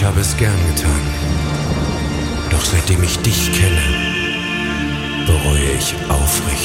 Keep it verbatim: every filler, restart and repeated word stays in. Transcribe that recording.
Ich habe es gern getan. Doch seitdem ich dich kenne, bereue ich aufrichtig.